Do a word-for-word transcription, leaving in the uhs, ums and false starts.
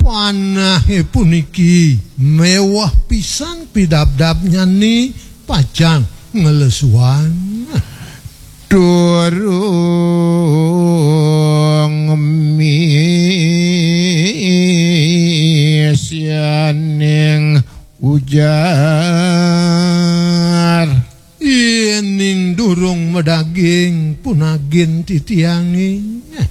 Panahe puniki mewah pisan pidabdabnya nih pacang ngelesuan. Durung misyaning ujar. Iening durung medaging punagin titiangin.